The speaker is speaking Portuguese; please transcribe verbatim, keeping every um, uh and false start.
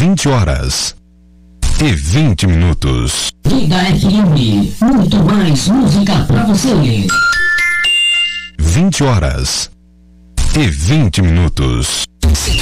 vinte horas e vinte minutos. Liga F M, muito mais música pra você. vinte horas e vinte minutos.